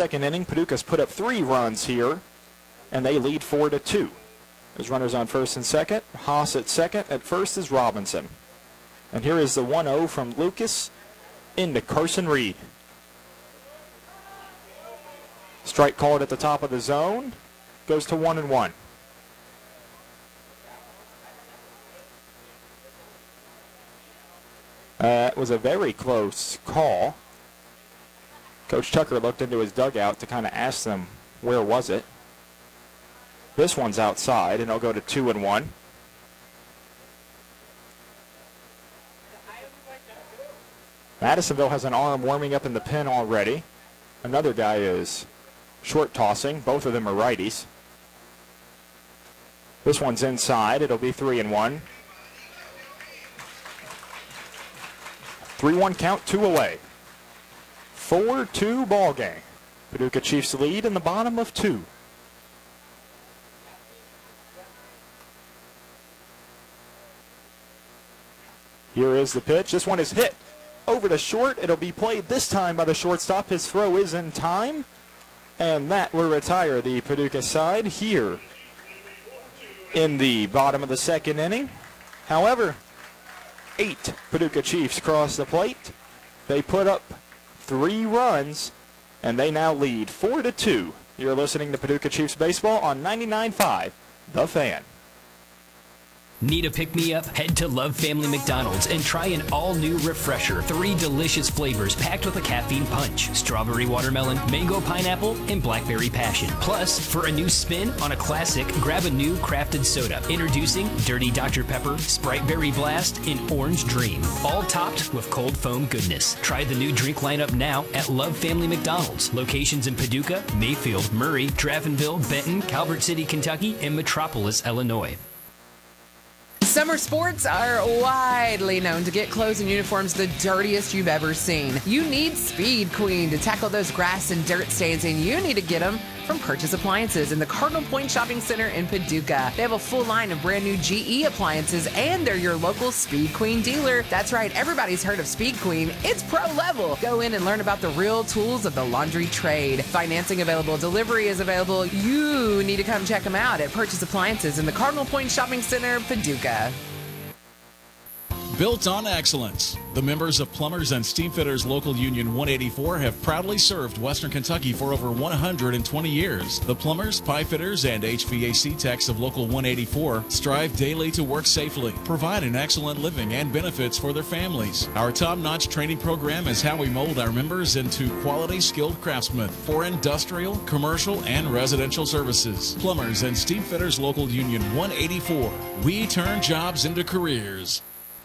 second inning. Paducah's put up 3 runs here, and they lead 4-2. There's runners on first and second. Haas at second. At first is Robinson. And here is the 1-0 from Lucas into Carson Reed. Strike called at the top of the zone. Goes to 1-1. It was a very close call. Coach Tucker looked into his dugout to kind of ask them where was it. This one's outside, and it'll go to 2-1. Madisonville has an arm warming up in the pen already. Another guy is short tossing. Both of them are righties. This one's inside. It'll be 3-1. 3-1 count, 2 away. 4-2 ball game. Paducah Chiefs lead in the bottom of 2. Here is the pitch. This one is hit over to short. It'll be played this time by the shortstop. His throw is in time. And that will retire the Paducah side here in the bottom of the second inning. However, 8 Paducah Chiefs cross the plate. They put up 3 runs, and they now lead 4-2. You're listening to Paducah Chiefs baseball on 99.5, The Fan. Need a pick-me-up? Head to Love Family McDonald's and try an all-new Refresher. 3 delicious flavors packed with a caffeine punch. Strawberry watermelon, mango pineapple, and blackberry passion. Plus, for a new spin on a classic, grab a new crafted soda. Introducing Dirty Dr. Pepper, Sprite Berry Blast, and Orange Dream. All topped with cold foam goodness. Try the new drink lineup now at Love Family McDonald's. Locations in Paducah, Mayfield, Murray, Draftonville, Benton, Calvert City, Kentucky, and Metropolis, Illinois. Summer sports are widely known to get clothes and uniforms the dirtiest you've ever seen. You need Speed Queen to tackle those grass and dirt stains, and you need to get them from Purchase Appliances in the Cardinal Point Shopping Center in Paducah. They have a full line of brand new GE appliances, and they're your local Speed Queen dealer. That's right, everybody's heard of Speed Queen. It's pro level. Go in and learn about the real tools of the laundry trade. Financing available, delivery is available. You need to come check them out at Purchase Appliances in the Cardinal Point Shopping Center, Paducah. Built on excellence. The members of Plumbers and Steamfitters Local Union 184 have proudly served Western Kentucky for over 120 years. The plumbers, pipe fitters, and HVAC techs of Local 184 strive daily to work safely, provide an excellent living and benefits for their families. Our top-notch training program is how we mold our members into quality, skilled craftsmen for industrial, commercial, and residential services. Plumbers and Steamfitters Local Union 184. We turn jobs into careers.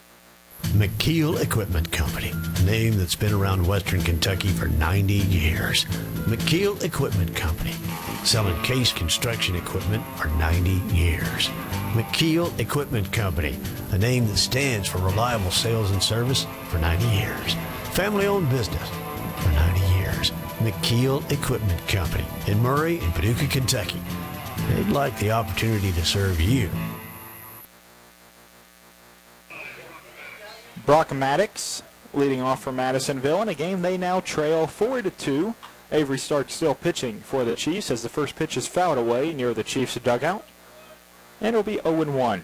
McKeel Equipment Company, a name that's been around Western Kentucky for 90 years. McKeel Equipment Company, selling case construction equipment for 90 years. McKeel Equipment Company, a name that stands for reliable sales and service for 90 years. Family-owned business for 90 years. McKeel Equipment Company in Murray and Paducah, Kentucky. They'd like the opportunity to serve you. Brock Maddox leading off for Madisonville in a game they now trail 4-2. Avery Stark still pitching for the Chiefs as the first pitch is fouled away near the Chiefs' dugout. And it'll be 0-1.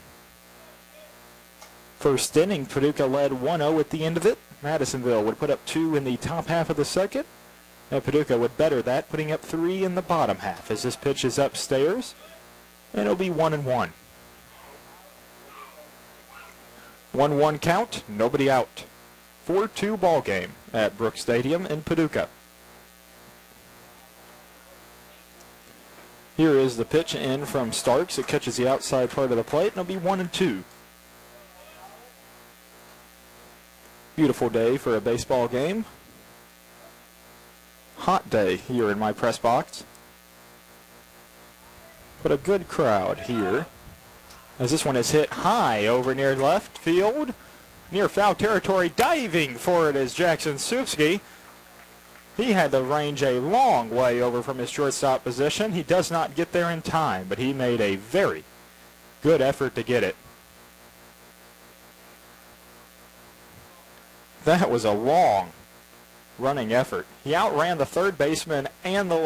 First inning, Paducah led 1-0 at the end of it. Madisonville would put up 2 in the top half of the second. And Paducah would better that, putting up 3 in the bottom half as this pitch is upstairs. And it'll be 1-1. 1-1 count, nobody out. 4-2 ball game at Brooks Stadium in Paducah. Here is the pitch in from Starks. It catches the outside part of the plate, and it'll be 1-2. Beautiful day for a baseball game. Hot day here in my press box. But a good crowd here. As this one is hit high over near left field. Near foul territory, diving for it is Jackson Supski. He had to range a long way over from his shortstop position. He does not get there in time, but he made a very good effort to get it. That was a long running effort. He outran the third baseman and the